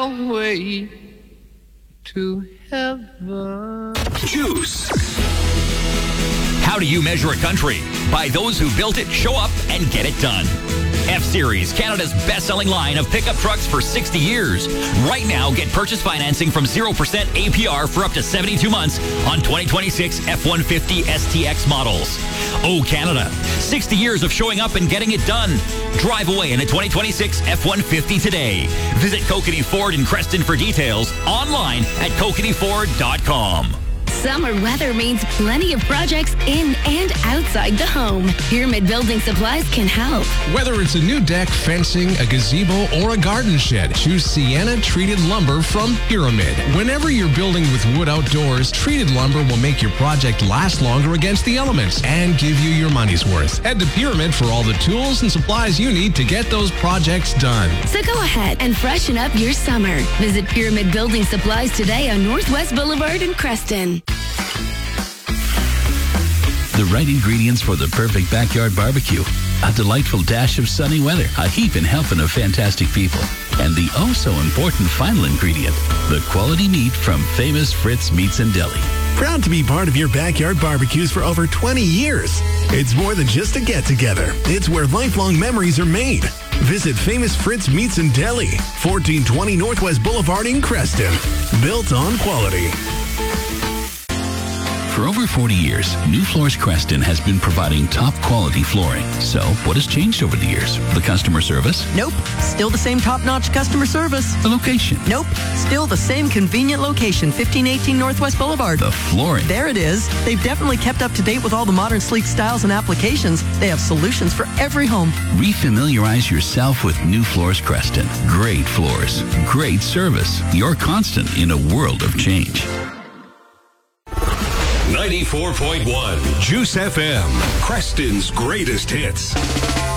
long way to heaven. Juice. How do you measure a country? By those who built it, show up, and get it done. F-Series, Canada's best-selling line of pickup trucks for 60 years. Right now, get purchase financing from 0% APR for up to 72 months on 2026 F-150 STX models. Oh, Canada, 60 years of showing up and getting it done. Drive away in a 2026 F-150 today. Visit Kokanee Ford in Creston for details. Online at kokaneeford.com. Summer weather means plenty of projects in and outside the home. Pyramid Building Supplies can help. Whether it's a new deck, fencing, a gazebo, or a garden shed, choose Sienna Treated Lumber from Pyramid. Whenever you're building with wood outdoors, treated lumber will make your project last longer against the elements and give you your money's worth. Head to Pyramid for all the tools and supplies you need to get those projects done. So go ahead and freshen up your summer. Visit Pyramid Building Supplies today on Northwest Boulevard in Creston. The right ingredients for the perfect backyard barbecue. A delightful dash of sunny weather, a heap and helping of fantastic people. And the oh-so-important final ingredient, the quality meat from famous Fritz Meats and Deli. Proud to be part of your backyard barbecues for over 20 years. It's more than just a get-together. It's where lifelong memories are made. Visit Famous Fritz Meats and Deli, 1420 Northwest Boulevard in Creston. Built on quality. For over 40 years, New Floors Creston has been providing top quality flooring. So, what has changed over the years? The customer service? Nope. Still the same top-notch customer service. The location? Nope. Still the same convenient location, 1518 Northwest Boulevard. The flooring? There it is. They've definitely kept up to date with all the modern sleek styles and applications. They have solutions for every home. Refamiliarize yourself with New Floors Creston. Great floors. Great service. You're constant in a world of change. 94.1 Juice FM, Creston's greatest hits.